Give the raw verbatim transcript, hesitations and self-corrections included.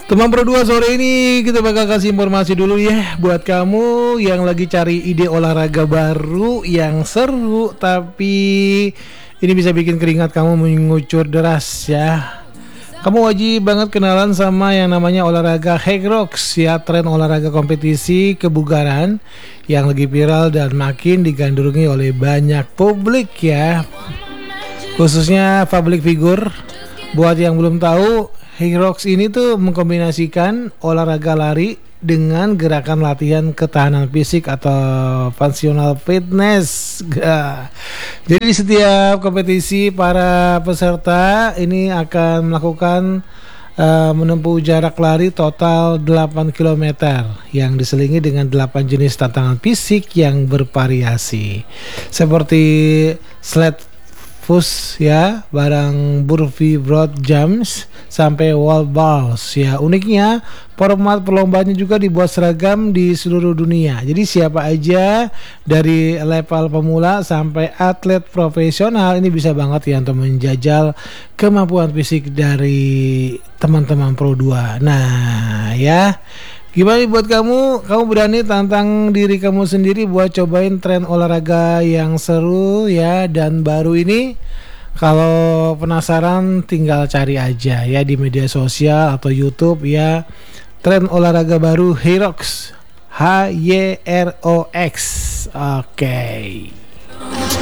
Teman Pro dua sore ini kita bakal kasih informasi dulu ya buat kamu yang lagi cari ide olahraga baru yang seru tapi ini bisa bikin keringat kamu mengucur deras ya. Kamu wajib banget kenalan sama yang namanya olahraga Hyrox ya, tren olahraga kompetisi kebugaran yang lagi viral dan makin digandrungi oleh banyak publik ya, khususnya public figure. Buat yang belum tahu, Hyrox ini tuh mengkombinasikan olahraga lari dengan gerakan latihan ketahanan fisik atau functional fitness. Jadi di setiap kompetisi para peserta ini akan melakukan uh, menempuh jarak lari total delapan kilometer yang diselingi dengan delapan jenis tantangan fisik yang bervariasi seperti sled push ya, barang burpee broad jumps sampai wall balls ya. Uniknya format perlombanya juga dibuat seragam di seluruh dunia. Jadi siapa aja dari level pemula sampai atlet profesional ini bisa banget ya untuk menjajal kemampuan fisik dari teman-teman Pro dua. Nah ya, gimana buat kamu? Kamu berani tantang diri kamu sendiri buat cobain tren olahraga yang seru ya dan baru ini? Kalau penasaran tinggal cari aja ya di media sosial atau YouTube ya, tren olahraga baru Hyrox, H Y R O X. Oke. Okay.